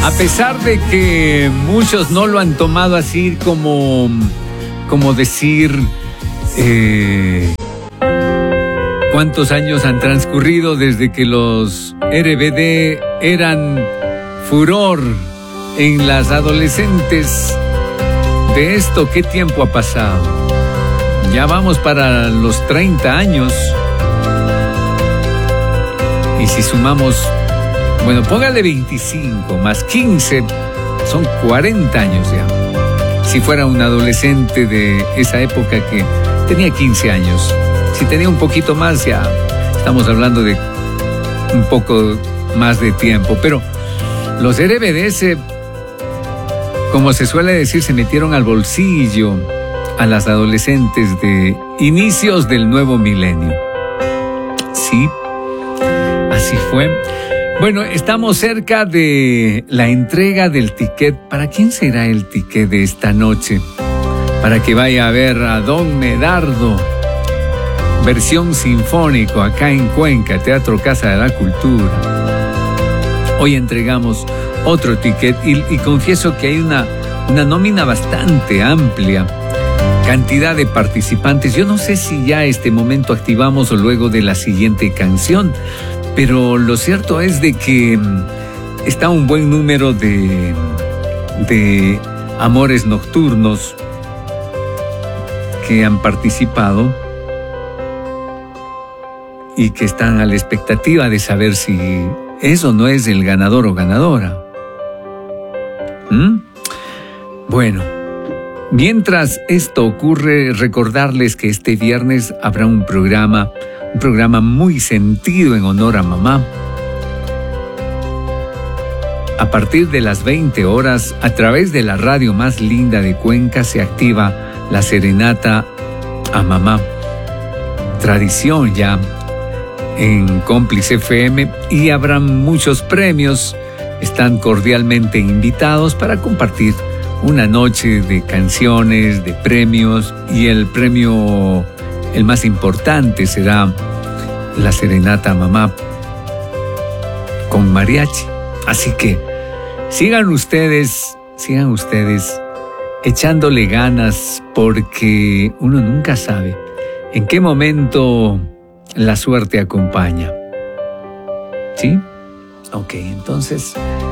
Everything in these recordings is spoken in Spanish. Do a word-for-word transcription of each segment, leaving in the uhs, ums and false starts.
A pesar de que muchos no lo han tomado así como, como decir eh, cuántos años han transcurrido desde que los R B D eran furor en las adolescentes. De esto, ¿qué tiempo ha pasado? Ya vamos para los treinta años. Y si sumamos, bueno, póngale veinticinco más quince, son cuarenta años ya. Si fuera un adolescente de esa época que tenía quince años, si tenía un poquito más, ya estamos hablando de un poco más de tiempo. Pero los R B D, se, como se suele decir, se metieron al bolsillo a las adolescentes de inicios del nuevo milenio. Sí, así fue. Bueno, estamos cerca de la entrega del ticket. ¿Para quién será el ticket de esta noche? Para que vaya a ver a Don Medardo, versión sinfónico, acá en Cuenca, Teatro Casa de la Cultura. Hoy entregamos otro ticket y, y confieso que hay una, una nómina bastante amplia, cantidad de participantes. Yo no sé si ya este momento activamos o luego de la siguiente canción, pero lo cierto es de que está un buen número de, de amores nocturnos que han participado y que están a la expectativa de saber si eso no es el ganador o ganadora. ¿Mm? Bueno, mientras esto ocurre, recordarles que este viernes habrá un programa Un programa muy sentido en honor a mamá. A partir de las veinte horas, a través de la radio más linda de Cuenca, se activa la serenata a mamá. Tradición ya en Cómplice F M, y habrá muchos premios. Están cordialmente invitados para compartir una noche de canciones, de premios, y el premio, el más importante, será la serenata a mamá con mariachi. Así que sigan ustedes, sigan ustedes echándole ganas, porque uno nunca sabe en qué momento la suerte acompaña. ¿Sí? Ok, entonces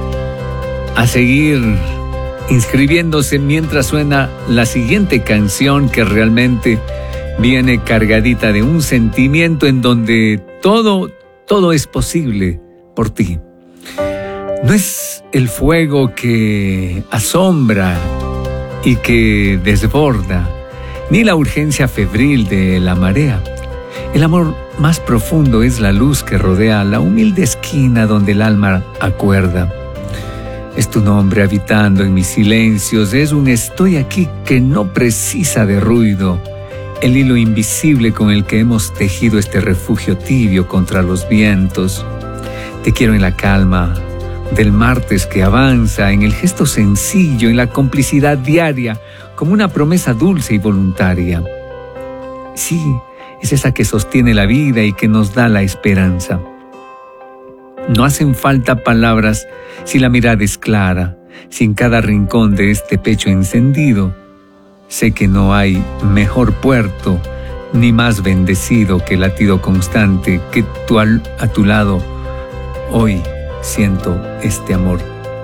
a seguir inscribiéndose mientras suena la siguiente canción, que realmente viene cargadita de un sentimiento en donde todo, todo es posible por ti. No es el fuego que asombra y que desborda, ni la urgencia febril de la marea. El amor más profundo es la luz que rodea la humilde esquina donde el alma acuerda. Es tu nombre habitando en mis silencios, es un estoy aquí que no precisa de ruido. El hilo invisible con el que hemos tejido este refugio tibio contra los vientos. Te quiero en la calma del martes que avanza, en el gesto sencillo, en la complicidad diaria, como una promesa dulce y voluntaria. Sí, es esa que sostiene la vida y que nos da la esperanza. No hacen falta palabras si la mirada es clara, si en cada rincón de este pecho encendido sé que no hay mejor puerto ni más bendecido que el latido constante que tú al, a tu lado hoy siento este amor.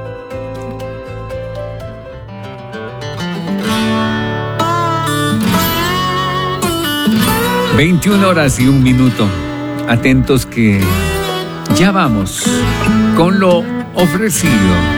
veintiuna horas y un minuto. Atentos que ya vamos con lo ofrecido.